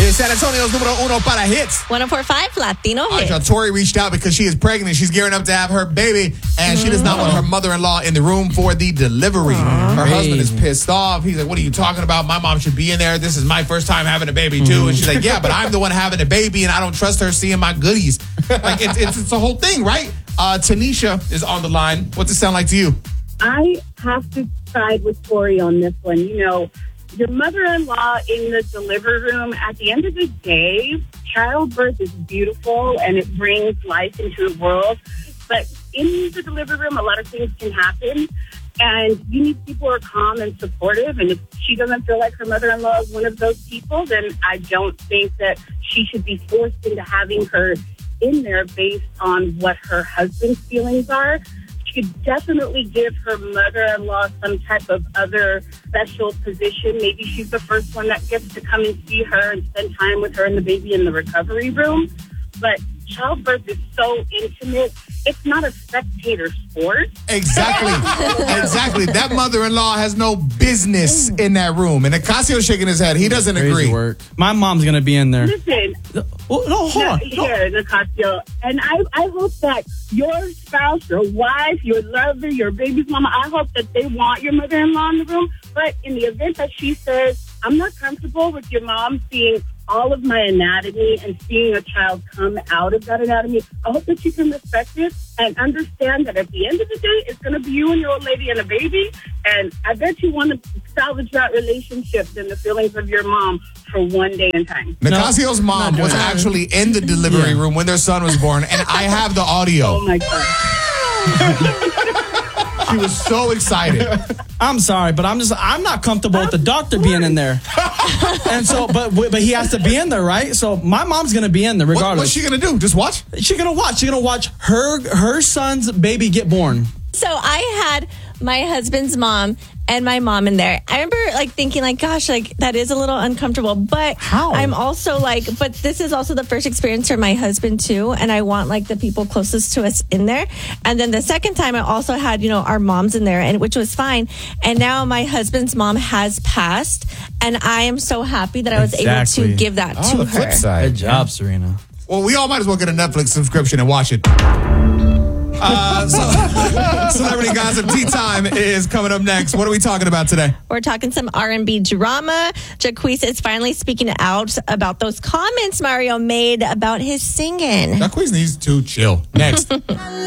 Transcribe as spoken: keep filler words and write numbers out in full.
is San Antonio's numero uno para hits. one oh four point five Latino All right, hits. y'all, Tori reached out because she is pregnant. She's gearing up to have her baby, and she does not want her mother-in-law in the room for the delivery. Her husband is pissed off. He's like, what are you talking about? My mom should be in there. This is my first time having a baby, too. And she's like, yeah, but I'm the one having a baby, and I don't trust her seeing my goodies. Like, it's, it's, it's a whole thing, right? Uh, Tanisha is on the line. What's it sound like to you? I have to side with Tori on this one. You know, your mother-in-law in the delivery room, at the end of the day, childbirth is beautiful and it brings life into the world. But in the delivery room, a lot of things can happen. And you need people who are calm and supportive. And if she doesn't feel like her mother-in-law is one of those people, then I don't think that she should be forced into having her in there based on what her husband's feelings are. She could definitely give her mother-in-law some type of other special position. Maybe she's the first one that gets to come and see her and spend time with her and the baby in the recovery room. But childbirth is so intimate. It's not a spectator sport. Exactly. Exactly. That mother-in-law has no business in that room. And Acasio's shaking his head. He doesn't Crazy agree. Work. My mom's going to be in there. Listen. Oh, no, hold No, on. here, Nicasio. And I, I hope that your spouse, your wife, your lover, your baby's mama, I hope that they want your mother-in-law in the room. But in the event that she says, I'm not comfortable with your mom seeing all of my anatomy and seeing a child come out of that anatomy, I hope that you can respect it and understand that at the end of the day, it's going to be you and your old lady and a baby. And I bet you want to salvage that relationship and the feelings of your mom for one day in time. Nicasio's mom was actually in the delivery room when their son was born, and I have the audio. Oh, my God. She was so excited. I'm sorry, but I'm just I'm not comfortable with the doctor being in there. And so, but but he has to be in there, right? So my mom's gonna be in there regardless. What, what's she gonna do? Just watch? She's gonna watch. She's gonna watch her her son's baby get born. So I had my husband's mom and my mom in there. I remember like thinking like, gosh, like that is a little uncomfortable, but How? I'm also like, but this is also the first experience for my husband too. And I want like the people closest to us in there. And then the second time I also had, you know, our moms in there, and which was fine. And now my husband's mom has passed, and I am so happy that I was Exactly. able to give that Oh, to the her. flip side. Good job, Serena. Well, we all might as well get a Netflix subscription and watch it. Uh, so, Celebrity Gossip Tea Time is coming up next. What are we talking about today? We're talking some R and B drama. Jacquees is finally speaking out about those comments Mario made about his singing. Jacquees needs to chill. Next.